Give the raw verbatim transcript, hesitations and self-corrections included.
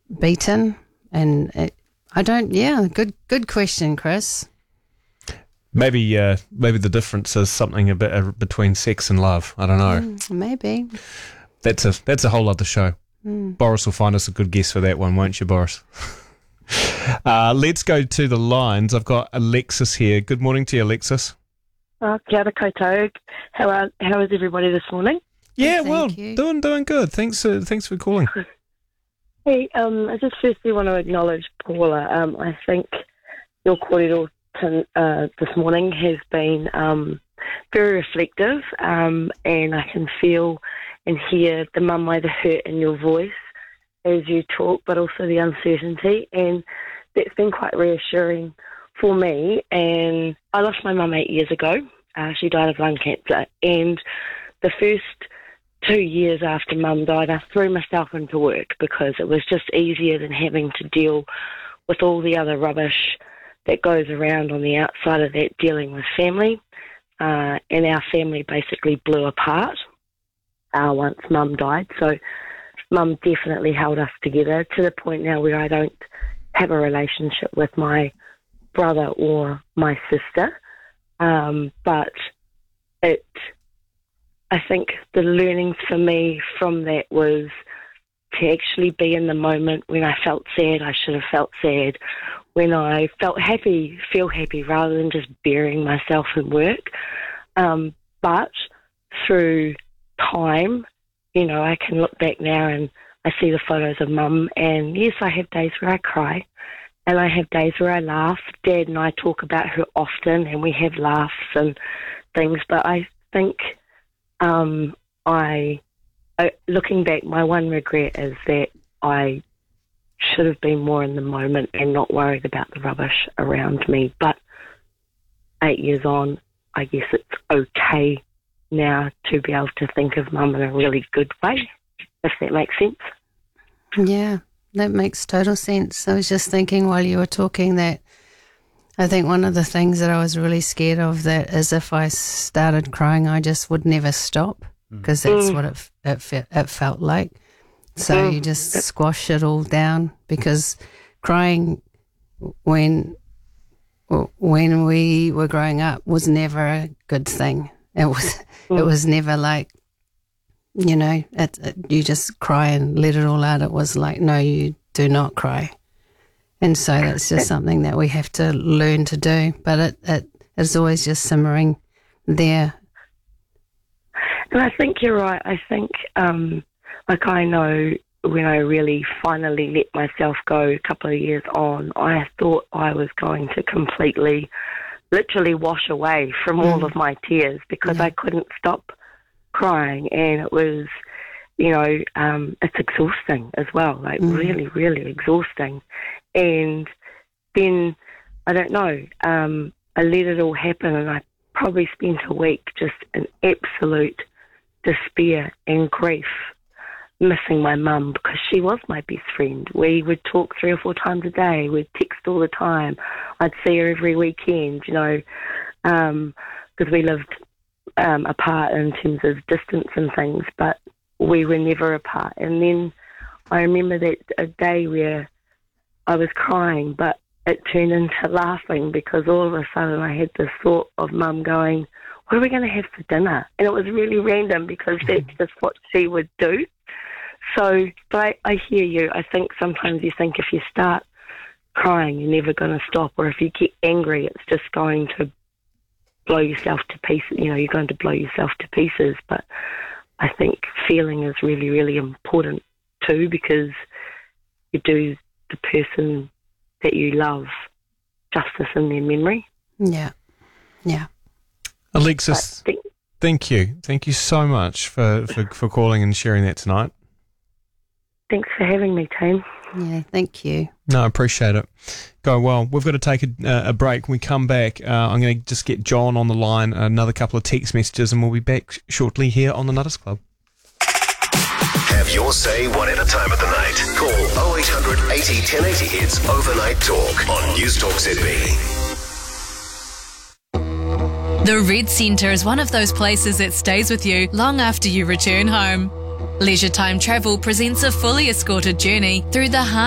beaten, and it, I don't. Yeah, good good question, Chris. Maybe uh, maybe the difference is something a bit uh, between sex and love. I don't know. Mm, maybe. That's a that's a whole other show. Mm. Boris will find us a good guess for that one, won't you, Boris? uh, let's go to the lines. I've got Alexis here. Good morning to you, Alexis. Oh, kia ora koutou. How are, how is everybody this morning? Yeah, Thank well, you. doing doing good. Thanks uh, thanks for calling. Hey, um, I just firstly want to acknowledge Paula. Um, I think your kōrero to, uh, this morning has been um, very reflective, um, and I can feel and hear the mumai, the hurt in your voice as you talk, but also the uncertainty, and that's been quite reassuring for me. And I lost my mum eight years ago. Uh, she died of lung cancer, and the first two years after mum died, I threw myself into work because it was just easier than having to deal with all the other rubbish that goes around on the outside of that, dealing with family. Uh, and our family basically blew apart uh, once mum died. So mum definitely held us together to the point now where I don't have a relationship with my brother or my sister. Um, but it... I think the learnings for me from that was to actually be in the moment. When I felt sad, I should have felt sad. When I felt happy, feel happy, rather than just burying myself in work. Um, but through time, you know, I can look back now and I see the photos of mum, and yes, I have days where I cry and I have days where I laugh. Dad and I talk about her often and we have laughs and things, but I think Um, I, I, looking back, my one regret is that I should have been more in the moment and not worried about the rubbish around me. But eight years on, I guess it's okay now to be able to think of mum in a really good way, if that makes sense. Yeah, that makes total sense. I was just thinking while you were talking that I think one of the things that I was really scared of that is if I started crying, I just would never stop, because that's Mm. what it it, fe- it felt like. So Mm. you just squash it all down, because crying when when we were growing up was never a good thing. It was Mm. it was never like, you know, it, it, you just cry and let it all out. It was like, no, you do not cry. And so that's just something that we have to learn to do. But it, it it's always just simmering there. And I think you're right. I think, um, like I know when I really finally let myself go a couple of years on, I thought I was going to completely, literally wash away from all Mm. of my tears, because Yeah. I couldn't stop crying. And it was, you know, um, it's exhausting as well, like Mm. really, really exhausting. And then, I don't know, um, I let it all happen, and I probably spent a week just in absolute despair and grief, missing my mum, because she was my best friend. We would talk three or four times a day. We'd text all the time. I'd see her every weekend, you know, because um, we lived um, apart in terms of distance and things, but we were never apart. And then I remember that a day where I was crying, but it turned into laughing, because all of a sudden I had this thought of mum going, what are we going to have for dinner? And it was really random, because that's just what she would do. So, but I, I hear you. I think sometimes you think if you start crying, you're never going to stop, or if you get angry, it's just going to blow yourself to pieces. You know, you're going to blow yourself to pieces. But I think feeling is really, really important too, because you do the person that you love justice in their memory. Yeah, yeah. Alexis, Think, thank you. Thank you so much for, for, for calling and sharing that tonight. thanks for having me, team. Yeah, thank you. No, I appreciate it. Go well. We've got to take a, uh, a break. When we come back, uh, I'm going to just get John on the line, another couple of text messages, and we'll be back shortly here on the Nutters Club. Have your say one at a time of the night. Call oh eight hundred eighty ten eighty hits Overnight Talk on News Talk Z B. The Red Centre is one of those places that stays with you long after you return home. Leisure Time Travel presents a fully escorted journey through the heart